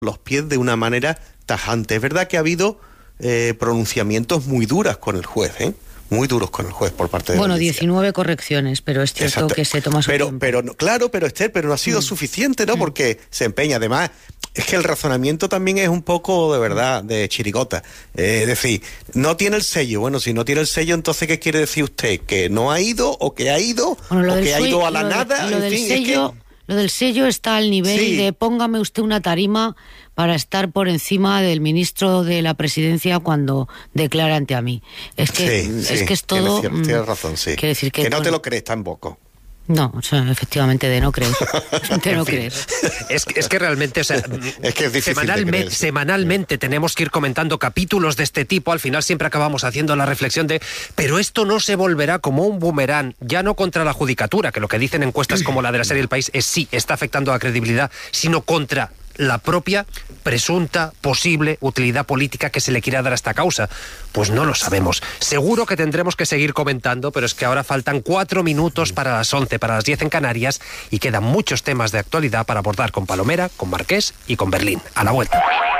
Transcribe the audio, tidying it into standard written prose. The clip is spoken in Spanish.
los pies de una manera tajante. Es verdad que ha habido pronunciamientos muy duros con el juez, muy duros con el juez por parte de la audiencia. 19 correcciones, pero es cierto que se toma su tiempo. Pero Esther, no ha sido suficiente, ¿no? Porque se empeña. Además, es que el razonamiento también es un poco, de verdad, de chirigota. Es decir, no tiene el sello. Bueno, si no tiene el sello, entonces, ¿qué quiere decir usted? ¿Que no ha ido o que ha ido? Bueno, o que ha ido a la nada? Lo del sello está al nivel de póngame usted una tarima para estar por encima del ministro de la Presidencia cuando declara ante a mí. Es que es todo... Tienes razón, sí. Quiere decir que no te lo crees tampoco. No, o sea, efectivamente, de no creer. De no creer. Es que realmente, o sea, es que es semanalmente tenemos que ir comentando capítulos de este tipo. Al final siempre acabamos haciendo la reflexión de, pero esto no se volverá como un boomerang, ya no contra la judicatura, que lo que dicen encuestas como la de la serie El País es sí, está afectando a la credibilidad, sino contra la propia presunta posible utilidad política que se le quiera dar a esta causa. Pues no lo sabemos. Seguro que tendremos que seguir comentando, pero es que ahora faltan 4 minutos para las 11, para las 10 en Canarias, y quedan muchos temas de actualidad para abordar con Palomera, con Marqués y con Berlín. A la vuelta.